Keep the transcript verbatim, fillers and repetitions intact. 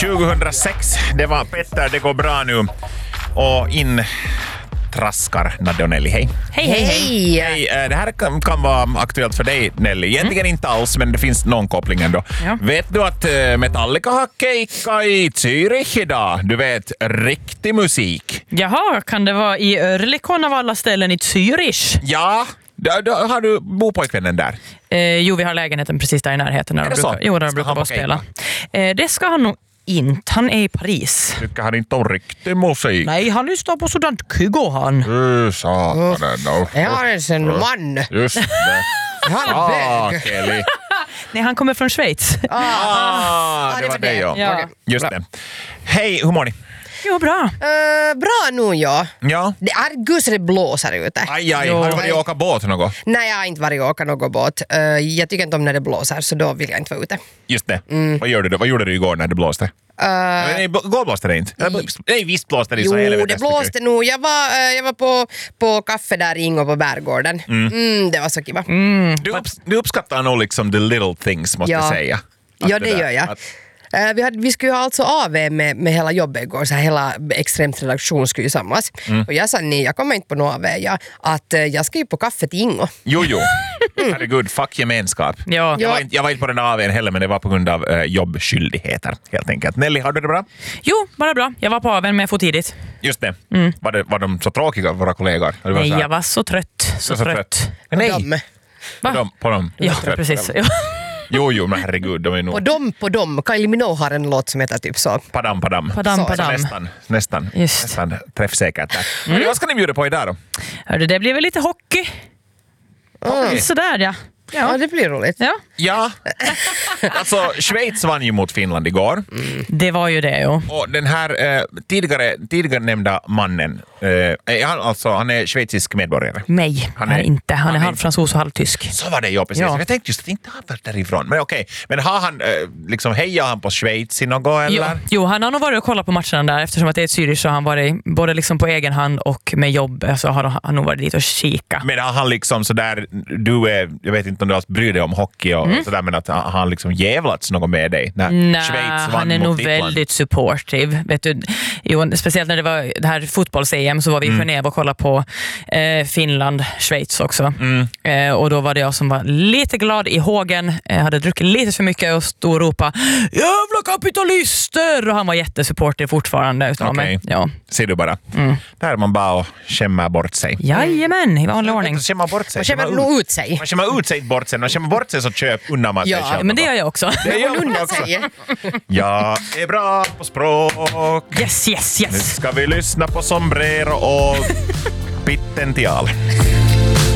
tjugohundrasex, det var Petter, det går bra nu. Och in traskar Nadja och Nelly, hej. Hej, hej, hej. Hej, det här kan, kan vara aktuellt för dig, Nelly. Egentligen mm. inte alls, men det finns någon koppling ändå. Ja. Vet du att Metallica har kejkat i Zürich idag? Du vet, riktig musik. Jaha, kan det vara i Örlikon av alla ställen i Zürich? Ja, då, då har du bopojkvännen där? Eh, jo, vi har lägenheten precis där i närheten. Där är det brukar, så? jo, där brukar bara spela. Eh, det ska han nog inte. Han är i Paris. Tycker han inte om riktig musik? Nej, han lyssnar på sådant kygo han. Uh, satan. Oh. Jag har ens en man. Just det. Han bög. Nej, han kommer från Schweiz. Ah, ah, det var det, ja. ja. Okay. Just det. Hej, hur mår ni? Jo, bra. Uh, bra nu, ja. Ja. Det är gud så det blåser ute. Aj, aj. Har du varit och åka båt något? Nej, jag har inte varit och åka någon båt. Uh, jag tycker inte om när det blåser, så då vill jag inte vara ute. Just det. Mm. Vad, gör du, vad gjorde du igår när det blåste? Uh, nej, igår blåste det inte. I, nej, visst blåste det. Jo, så helvetes det blåste nog. Jag var, uh, jag var på, på kaffe där i Ingo på Bärgården. Mm. Mm, det var så kiva. Mm. Du, upps, du uppskattar nog liksom the little things, måste jag ja. säga. Att ja, det, det gör jag. Att... Uh, vi, hade, vi skulle ju ha alltså A V med, med hela jobbet igår, så här, hela extremt redaktion skulle ju samlas. Mm. Och jag sa nej, jag kommer inte på något A V. Jag, att uh, jag ska ju på kaffe till Ingo. Jo, jo. Mm. Herregud, fuck gemenskap. Ja. Jag, var inte, jag var inte på den A V:n heller, men det var på grund av uh, jobbskyldigheter, helt enkelt. Nelly, har du det bra? Jo, bara bra. Jag var på A V:n, men jag får tidigt. Just det. Mm. Var, det var de så tråkiga, våra kollegor? Nej, var jag var så trött. Så, så trött. trött. Nej. På dem. På dem? På dem. Ja, precis. Ja. Jo, jo, men herregud, de är nog... På dem, på dem. Kylie Minogue har en låt som heter typ så. Padam, padam. Padam, så, padam. Så nästan, nästan, Just. nästan träffsäkert där. Mm. Men vad ska ni bjuda på idag då? Hörde, det blir väl lite hockey. Mm. Sådär, ja. Ja. ja, det blir roligt. Ja, ja. Alltså, Schweiz vann ju mot Finland igår. Mm. Det var ju det, jo. Och den här eh, tidigare, tidigare nämnda mannen, eh, han, alltså, han är schweizisk medborgare. Nej, han är, inte. Han, han är halvfransos och halvtysk. Så var det, ja, precis. Ja. Jag tänkte just att inte han var därifrån. Men okej, men har han, eh, liksom, hejar han på Schweiz i något, eller? Jo, jo, han har nog varit och kollat på matcherna där, eftersom att det är ett Zürich, så har han varit både liksom på egen hand och med jobb, så har han nog varit dit och kika. Men har han liksom sådär, du är, jag vet inte om du alls bryr dig om hockey och mm. sådär, men att har han liksom jävlats något med dig när Nej, Schweiz vann han är mot nog Finland? Väldigt supportive. Vet du, jo, speciellt när det var det här fotbolls-E M så var vi i mm. Genève och kollade på eh, Finland, Schweiz också. Mm. Eh, och då var det jag som var lite glad i hågen, eh, hade druckit lite för mycket och stod och ropa jävla kapitalister! Och han var jättesupportive fortfarande utav okay. mig. Ja. Ser du bara. Mm. Där är man bara och skämmer bort sig. Jajamän, i vanlig ordning. Man skämmer bort sig. Man skämmer nog ut sig. Man skämmer ut sig bort sig. Man skämmer bort sig så köp undan man ja, sig själv. Men det gör jag också. Det gör jag också. Jag är bra på språk. Yes, yes, yes. Nu ska vi lyssna på Sombrero och Pittential.